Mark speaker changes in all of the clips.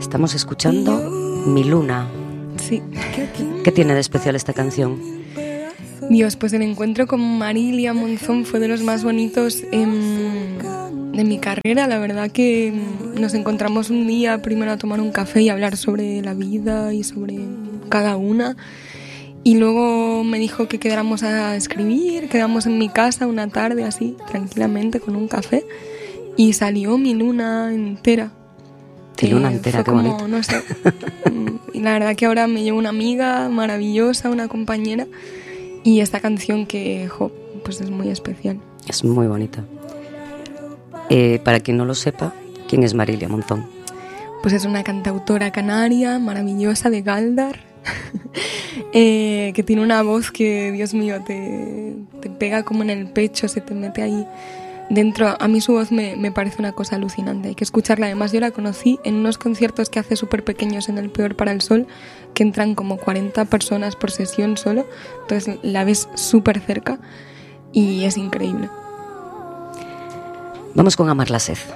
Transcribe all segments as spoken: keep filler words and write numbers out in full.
Speaker 1: Estamos escuchando Mi Luna.
Speaker 2: Sí.
Speaker 1: ¿Qué tiene de especial esta canción?
Speaker 2: Dios, pues el encuentro con Marilia Monzón fue de los más bonitos en, de mi carrera. La verdad que nos encontramos un día primero a tomar un café y hablar sobre la vida y sobre cada una. Y luego me dijo que quedáramos a escribir, quedamos en mi casa una tarde así, tranquilamente, con un café. Y salió Mi Luna entera.
Speaker 1: Mi Luna entera,
Speaker 2: qué
Speaker 1: como,
Speaker 2: bonito. No sé. Y la verdad que ahora me llevo una amiga maravillosa, una compañera. Y esta canción que, jo, pues es muy especial.
Speaker 1: Es muy bonita. Eh, para quien no lo sepa, ¿quién es Marilia Monzón?
Speaker 2: Pues es una cantautora canaria maravillosa de Galdar, eh, que tiene una voz que, Dios mío, te, te pega como en el pecho, se te mete ahí dentro. A mí su voz me, me parece una cosa alucinante, hay que escucharla. Además yo la conocí en unos conciertos que hace súper pequeños en el Peor para el Sol, que entran como cuarenta personas por sesión solo, entonces la ves súper cerca y es increíble.
Speaker 1: Vamos con Amar la sed.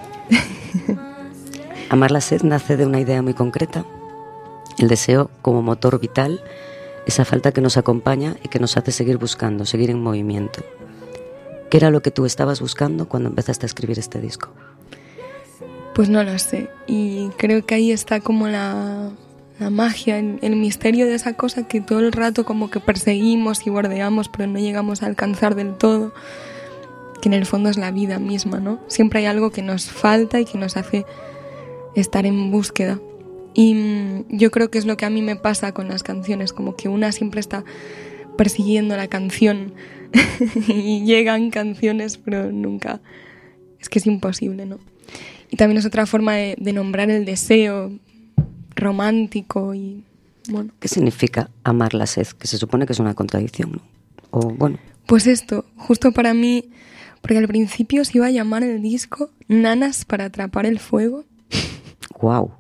Speaker 1: Amar la sed nace de una idea muy concreta, el deseo como motor vital, esa falta que nos acompaña y que nos hace seguir buscando, seguir en movimiento. ¿Qué era lo que tú estabas buscando cuando empezaste a escribir este disco?
Speaker 2: Pues no lo sé, y creo que ahí está como la, la magia, el, el misterio de esa cosa que todo el rato como que perseguimos y bordeamos, pero no llegamos a alcanzar del todo, que en el fondo es la vida misma, ¿no? Siempre hay algo que nos falta y que nos hace estar en búsqueda. Y mmm, yo creo que es lo que a mí me pasa con las canciones, como que una siempre está persiguiendo la canción y llegan canciones, pero nunca, es que es imposible, ¿no? Y también es otra forma de, de nombrar el deseo romántico y bueno.
Speaker 1: ¿Qué significa amar la sed? Que se supone que es una contradicción, ¿no? O bueno.
Speaker 2: Pues esto, justo para mí, porque al principio se iba a llamar el disco Nanas para atrapar el fuego.
Speaker 1: Wow.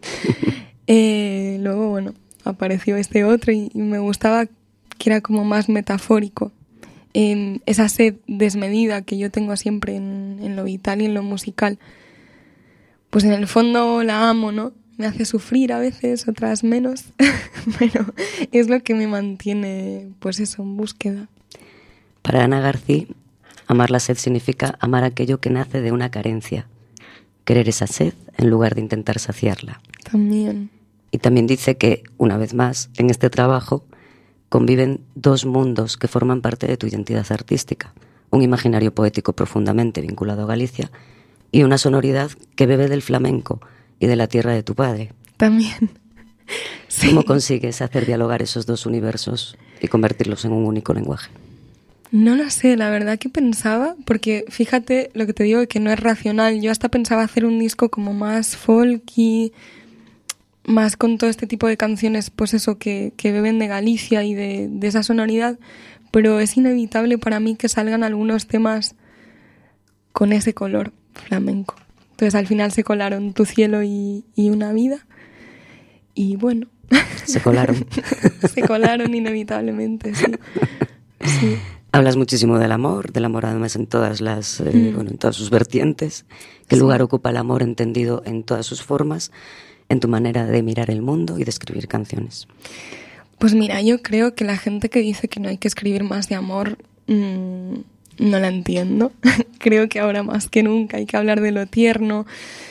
Speaker 2: eh, luego, bueno, apareció este otro y, y me gustaba que era como más metafórico. Eh, esa sed desmedida que yo tengo siempre en, en lo vital y en lo musical. Pues en el fondo la amo, ¿no? Me hace sufrir a veces, otras menos, pero es lo que me mantiene, pues eso, en búsqueda.
Speaker 1: Para Ana García, amar la sed significa amar aquello que nace de una carencia, querer esa sed en lugar de intentar saciarla.
Speaker 2: También.
Speaker 1: Y también dice que, una vez más, en este trabajo conviven dos mundos que forman parte de tu identidad artística, un imaginario poético profundamente vinculado a Galicia y una sonoridad que bebe del flamenco y de la tierra de tu padre.
Speaker 2: También. Sí.
Speaker 1: ¿Cómo consigues hacer dialogar esos dos universos y convertirlos en un único lenguaje?
Speaker 2: No lo sé, la verdad que pensaba, porque fíjate lo que te digo, que no es racional. Yo hasta pensaba hacer un disco como más folky, más con todo este tipo de canciones, pues eso, que, que beben de Galicia y de, de esa sonoridad, pero es inevitable para mí que salgan algunos temas con ese color flamenco. Entonces al final se colaron Tu cielo y, y Una vida y bueno.
Speaker 1: Se colaron.
Speaker 2: Se colaron inevitablemente, sí. Sí.
Speaker 1: Hablas muchísimo del amor, del amor además en todas las, eh, mm. bueno, en todas sus vertientes. ¿Qué sí. lugar ocupa el amor entendido en todas sus formas en tu manera de mirar el mundo y de escribir canciones?
Speaker 2: Pues mira, yo creo que la gente que dice que no hay que escribir más de amor mmm, no la entiendo. Creo que ahora más que nunca hay que hablar de lo tierno,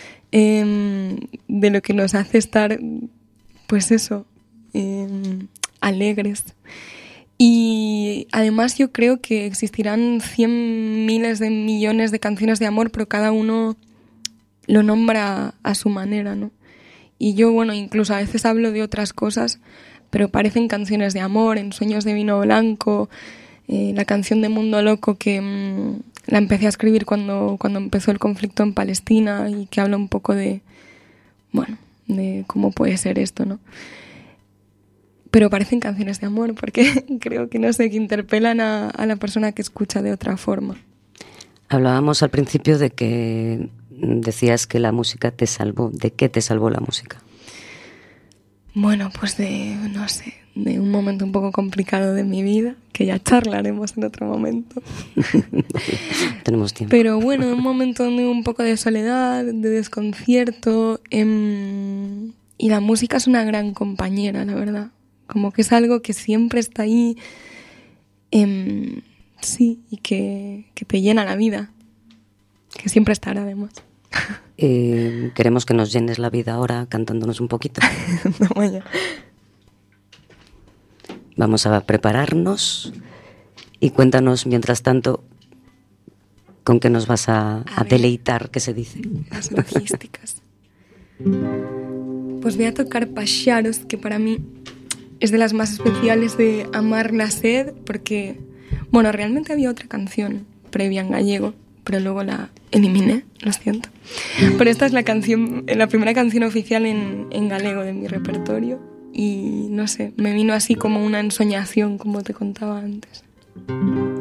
Speaker 2: eh, de lo que nos hace estar, pues eso, eh, alegres. Y además yo creo que existirán cien miles de millones de canciones de amor, pero cada uno lo nombra a su manera, ¿no? Y yo, bueno, incluso a veces hablo de otras cosas, pero parecen canciones de amor, en Sueños de vino blanco, eh, la canción de Mundo Loco que mmm, la empecé a escribir cuando, cuando empezó el conflicto en Palestina y que habla un poco de, bueno, de cómo puede ser esto, ¿no? Pero parecen canciones de amor porque creo que, no sé, que interpelan a, a la persona que escucha de otra forma.
Speaker 1: Hablábamos al principio de que decías que la música te salvó. ¿De qué te salvó la música?
Speaker 2: Bueno, pues de, no sé, de un momento un poco complicado de mi vida, que ya charlaremos en otro momento.
Speaker 1: Tenemos tiempo.
Speaker 2: Pero bueno, de un momento donde un poco de soledad, de desconcierto, eh, y la música es una gran compañera, la verdad. Como que es algo que siempre está ahí, eh, sí, y que, que te llena la vida, que siempre estará además.
Speaker 1: Eh, queremos que nos llenes la vida ahora cantándonos un poquito.
Speaker 2: No, vaya.
Speaker 1: Vamos a prepararnos y cuéntanos, mientras tanto, con qué nos vas a, a, a deleitar, que se dice.
Speaker 2: Las logísticas. Pues voy a tocar Paxaros, que para mí es de las más especiales de Amar la Sed, porque, bueno, realmente había otra canción previa en gallego, pero luego la eliminé, lo siento. Pero esta es la canción, la primera canción oficial en, en galego de mi repertorio y, no sé, me vino así como una ensoñación, como te contaba antes.